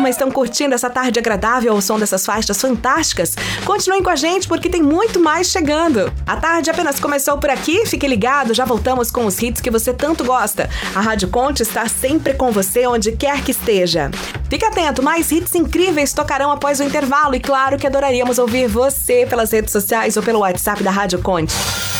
turma estão curtindo essa tarde agradável ao som dessas faixas fantásticas? Continuem com a gente porque tem muito mais chegando. A tarde apenas começou por aqui, fique ligado, já voltamos com os hits que você tanto gosta. A Rádio Conte está sempre com você onde quer que esteja. Fique atento, mais hits incríveis tocarão após o intervalo e claro que adoraríamos ouvir você pelas redes sociais ou pelo WhatsApp da Rádio Conte.